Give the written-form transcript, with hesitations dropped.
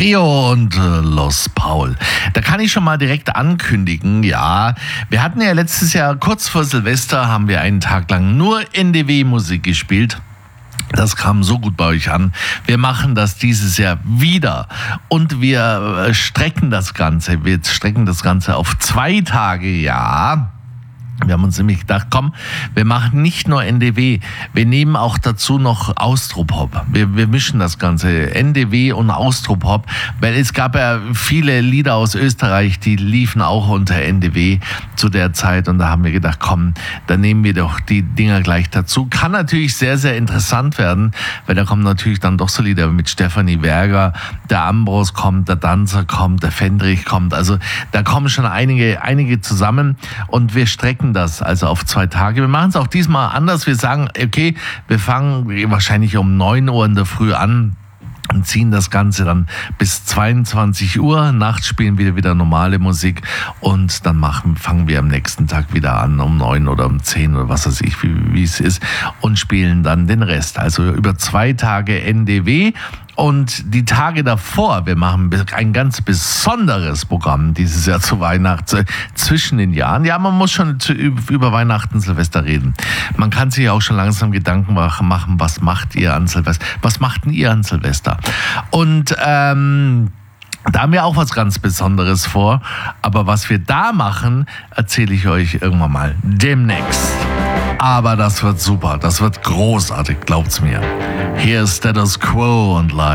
Trio und Los Paul. Da kann ich schon mal direkt ankündigen, ja, wir hatten ja letztes Jahr kurz vor Silvester, haben wir einen Tag lang nur NDW-Musik gespielt. Das kam so gut bei euch an. Wir machen das dieses Jahr wieder und wir strecken das Ganze. Wir strecken das Ganze auf 2 Tage, ja. Wir haben uns nämlich gedacht, komm, wir machen nicht nur NDW, wir nehmen auch dazu noch Austropop. Wir mischen das Ganze, NDW und Austropop, weil es gab ja viele Lieder aus Österreich, die liefen auch unter NDW zu der Zeit und da haben wir gedacht, komm, dann nehmen wir doch die Dinger gleich dazu. Kann natürlich sehr, sehr interessant werden, weil da kommen natürlich dann doch so Lieder mit Stefanie Berger, der Ambros kommt, der Danzer kommt, der Fendrich kommt, also da kommen schon einige zusammen und wir strecken das also auf 2 Tage. Wir machen es auch diesmal anders. Wir sagen, okay, wir fangen wahrscheinlich um 9 Uhr in der Früh an und ziehen das Ganze dann bis 22 Uhr. Nachts spielen wir wieder normale Musik und dann fangen wir am nächsten Tag wieder an um 9 oder um 10 oder was weiß ich, wie es ist und spielen dann den Rest. Also über 2 Tage NDW. Und die Tage davor, wir machen ein ganz besonderes Programm dieses Jahr zu Weihnachten, zwischen den Jahren. Ja, man muss schon über Weihnachten, Silvester reden. Man kann sich auch schon langsam Gedanken machen, was macht ihr an Silvester? Was macht denn ihr an Silvester? Und da haben wir auch was ganz Besonderes vor. Aber was wir da machen, erzähle ich euch irgendwann mal demnächst. Aber das wird super, das wird großartig, glaubt's mir. Hier ist Status Quo und live.